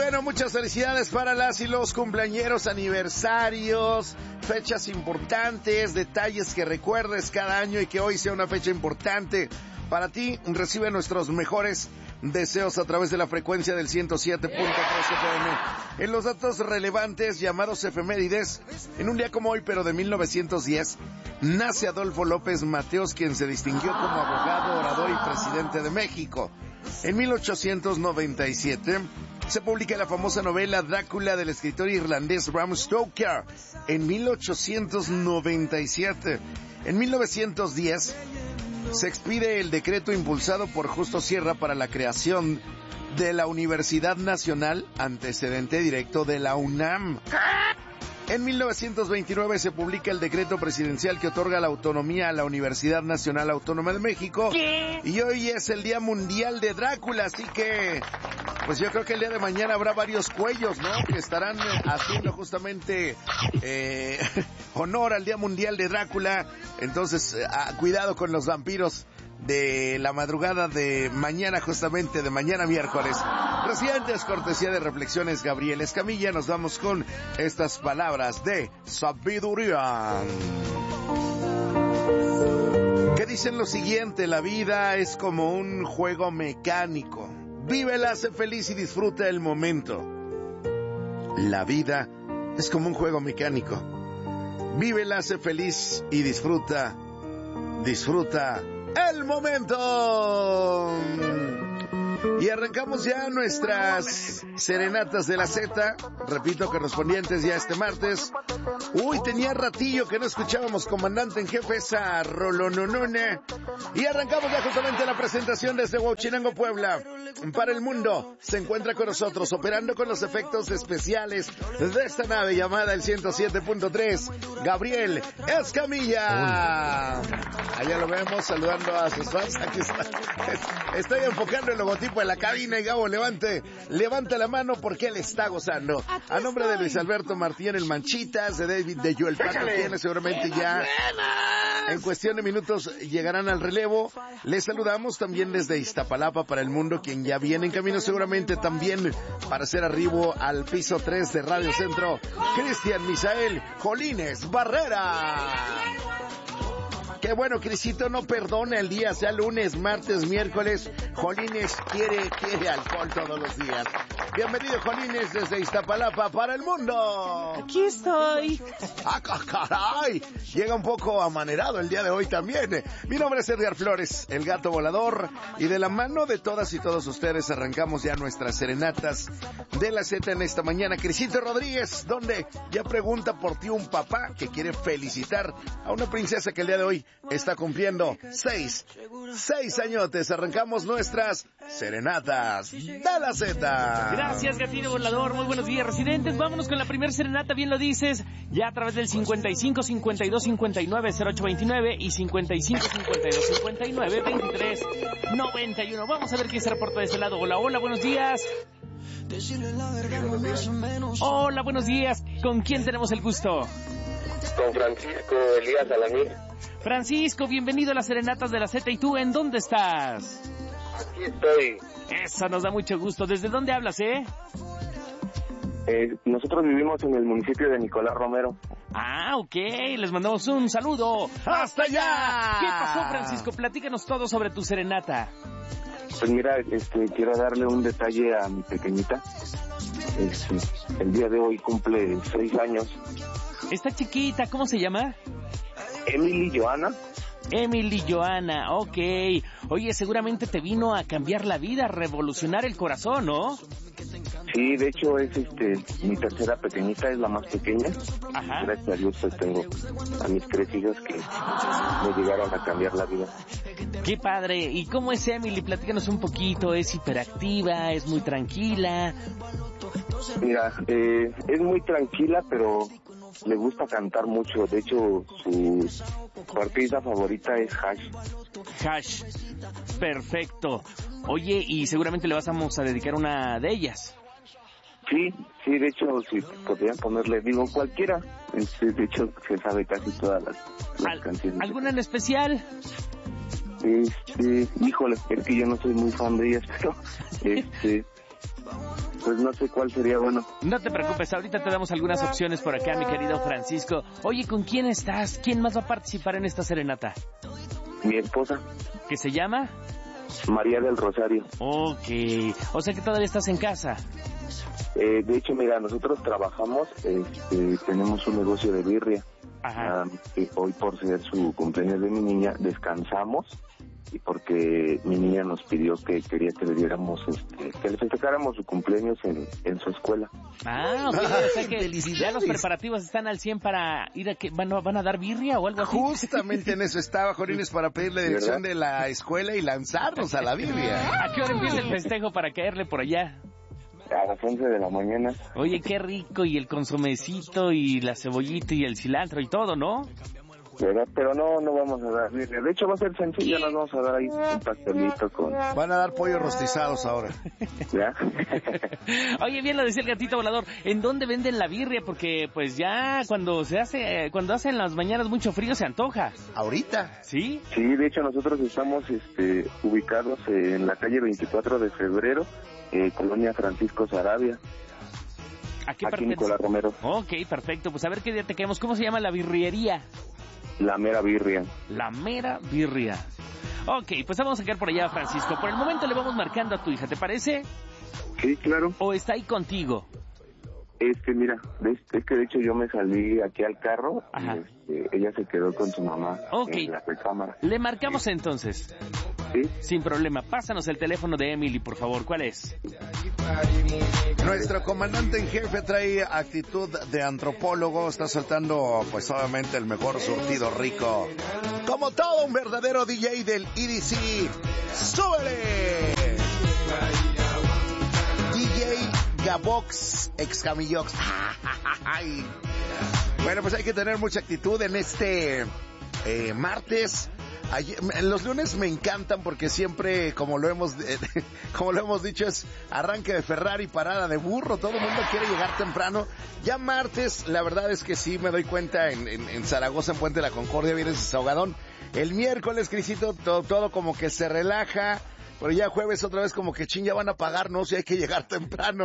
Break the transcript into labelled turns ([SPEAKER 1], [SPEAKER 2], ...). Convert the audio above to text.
[SPEAKER 1] bueno, muchas felicidades para las y los cumpleañeros, aniversarios, fechas importantes, detalles que recuerdes cada año y que hoy sea una fecha importante para ti. Recibe nuestros mejores deseos a través de la frecuencia del 107.3 FM. En los datos relevantes llamados efemérides, en un día como hoy, pero de 1910, nace Adolfo López Mateos, quien se distinguió como abogado, orador y presidente de México. En 1897 se publica la famosa novela Drácula del escritor irlandés Bram Stoker. En 1897, en 1910, se expide el decreto impulsado por Justo Sierra para la creación de la Universidad Nacional, antecedente directo de la UNAM. En 1929 se publica el decreto presidencial que otorga la autonomía a la Universidad Nacional Autónoma de México. ¿Qué? Y hoy es el Día Mundial de Drácula, así que pues yo creo que el día de mañana habrá varios cuellos, ¿no?, que estarán haciendo justamente honor al Día Mundial de Drácula. Entonces, cuidado con los vampiros de la madrugada de mañana, justamente de mañana miércoles. Recientes, cortesía de Reflexiones Gabriel Escamilla, nos vamos con estas palabras de sabiduría, que dicen lo siguiente: la vida es como un juego mecánico. Vívela, sé feliz y disfruta el momento. La vida es como un juego mecánico. Vívela, sé feliz y disfruta el momento. Y arrancamos ya nuestras serenatas de la Z, repito, correspondientes ya este martes. Uy, tenía ratillo que no escuchábamos comandante en jefe esa rolononona. Y arrancamos ya justamente la presentación desde Huachinango, Puebla. Para el mundo se encuentra con nosotros, operando con los efectos especiales de esta nave llamada el 107.3, Gabriel Escamilla. Allá lo vemos saludando a sus fans. Aquí está. Estoy enfocando el logotipo de la cabina y Gabo, levanta la mano porque él está gozando. A nombre de Luis Alberto Martín, el Manchitas, de David de Joel Pato, quienes seguramente ya en cuestión de minutos llegarán al relevo. Les saludamos también desde Iztapalapa para el mundo, quien ya viene en camino seguramente también para hacer arribo al piso 3 de Radio Centro, Cristian Misael Jolines Barrera. Qué bueno, Crisito no perdona el día, sea lunes, martes, miércoles. Jolines quiere alcohol todos los días. Bienvenido, Jolines, desde Iztapalapa para el mundo.
[SPEAKER 2] Aquí estoy.
[SPEAKER 1] ¡Ah, caray! Llega un poco amanerado el día de hoy también. Mi nombre es Edgar Flores, el gato volador, y de la mano de todas y todos ustedes arrancamos ya nuestras serenatas de la Z en esta mañana. Crisito Rodríguez, donde ya pregunta por ti un papá que quiere felicitar a una princesa que el día de hoy está cumpliendo 6 añotes. Arrancamos nuestras serenatas de la Z.
[SPEAKER 2] Gracias, gatito volador. Muy buenos días, residentes. Vámonos con la primera serenata, bien lo dices, ya a través del 55 52 59 08 29 y 55 52 59 23 91. Vamos a ver quién se reporta de ese lado. Hola, hola, buenos días. Hola, buenos días. ¿Con quién tenemos el gusto?
[SPEAKER 3] Con Francisco Elías Alamir.
[SPEAKER 2] Francisco, bienvenido a las serenatas de la Z. ¿Y tú en dónde estás?
[SPEAKER 3] Aquí estoy.
[SPEAKER 2] Eso nos da mucho gusto. ¿Desde dónde hablas,
[SPEAKER 3] Nosotros vivimos en el municipio de Nicolás Romero.
[SPEAKER 2] Ah, ok. Les mandamos un saludo. ¡Hasta allá! ¿Qué pasó, Francisco? Platícanos todo sobre tu serenata.
[SPEAKER 3] Pues mira, quiero darle un detalle a mi pequeñita. El día de hoy cumple 6 años.
[SPEAKER 2] Está chiquita, ¿cómo se llama?
[SPEAKER 3] Emily Joana.
[SPEAKER 2] Emily Joana, ok. Oye, seguramente te vino a cambiar la vida, a revolucionar el corazón, ¿no?
[SPEAKER 3] Sí, de hecho es mi tercera pequeñita, es la más pequeña.
[SPEAKER 2] Ajá.
[SPEAKER 3] Gracias a Dios pues tengo a mis 3 hijas que me llegaron a cambiar la vida.
[SPEAKER 2] Qué padre. ¿Y cómo es Emily? Platícanos un poquito. ¿Es hiperactiva? ¿Es muy tranquila?
[SPEAKER 3] Mira, es muy tranquila, pero le gusta cantar mucho. De hecho, su artista favorita es Hash.
[SPEAKER 2] Hash. Perfecto. Oye, y seguramente le vamos a dedicar una de ellas.
[SPEAKER 3] Sí, de hecho, si podrían ponerle, digo, cualquiera. De hecho, se sabe casi todas las canciones.
[SPEAKER 2] ¿Alguna en especial?
[SPEAKER 3] Híjole, es que yo no soy muy fan de ellas, pero pues no sé cuál sería bueno.
[SPEAKER 2] No te preocupes, ahorita te damos algunas opciones por acá, mi querido Francisco. Oye, ¿con quién estás? ¿Quién más va a participar en esta serenata?
[SPEAKER 3] Mi esposa.
[SPEAKER 2] ¿Qué se llama?
[SPEAKER 3] María del Rosario.
[SPEAKER 2] Ok, o sea que todavía estás en casa.
[SPEAKER 3] De hecho, mira, nosotros trabajamos, tenemos un negocio de birria.
[SPEAKER 2] Ajá.
[SPEAKER 3] Hoy, por ser su cumpleaños de mi niña, descansamos, y porque mi niña nos pidió que quería que le diéramos, que le festejáramos su cumpleaños en su escuela.
[SPEAKER 2] Ah, ok, o sea que ya los preparativos están al 100 para ir a que van a dar birria o algo así.
[SPEAKER 1] Justamente en eso estaba, Jolines, para pedirle dirección de la escuela y lanzarnos a la birria.
[SPEAKER 2] ¿A qué hora empieza el festejo para caerle por allá?
[SPEAKER 3] A las 11 de la mañana.
[SPEAKER 2] Oye, qué rico, y el consomecito, y la cebollita, y el cilantro, y todo, ¿no?
[SPEAKER 3] ¿Verdad? Pero no vamos a dar birria. De hecho, va a ser sencillo, nos vamos a dar ahí un pastelito con...
[SPEAKER 1] Van a dar pollos rostizados ahora.
[SPEAKER 3] ¿Ya?
[SPEAKER 2] Oye, bien lo decía el gatito volador, ¿en dónde venden la birria? Porque, pues ya, cuando hacen las mañanas mucho frío, se antoja.
[SPEAKER 1] ¿Ahorita?
[SPEAKER 2] ¿Sí?
[SPEAKER 3] Sí, de hecho, nosotros estamos ubicados en la calle 24 de febrero, Colonia Francisco Sarabia.
[SPEAKER 2] Aquí
[SPEAKER 3] Nicolás Romero.
[SPEAKER 2] Ok, perfecto. Pues a ver qué día te quedamos. ¿Cómo se llama la birriería?
[SPEAKER 3] La Mera Birria.
[SPEAKER 2] La Mera Birria. Ok, pues vamos a sacar por allá a Francisco. Por el momento le vamos marcando a tu hija, ¿te parece?
[SPEAKER 3] Sí, claro.
[SPEAKER 2] ¿O está ahí contigo?
[SPEAKER 3] Mira, es que de hecho yo me salí aquí al carro.
[SPEAKER 2] Ajá.
[SPEAKER 3] Y ella se quedó con su mamá en la recámara.
[SPEAKER 2] Le marcamos entonces.
[SPEAKER 3] Sí.
[SPEAKER 2] Sin problema. Pásanos el teléfono de Emily, por favor. ¿Cuál es?
[SPEAKER 1] Nuestro comandante en jefe trae actitud de antropólogo, está soltando pues obviamente el mejor surtido rico. Como todo un verdadero DJ del EDC. ¡Súbele! DJ Gabox, ex Camillox. Bueno, pues hay que tener mucha actitud en este martes. Los lunes me encantan porque siempre, como lo hemos dicho, es arranque de Ferrari, parada de burro, todo el mundo quiere llegar temprano. Ya martes, la verdad es que sí me doy cuenta, en Zaragoza, en Puente de la Concordia, viene ese desahogadón. El miércoles, Crisito, todo como que se relaja, pero ya jueves otra vez como que ya van a pagar, no, si hay que llegar temprano.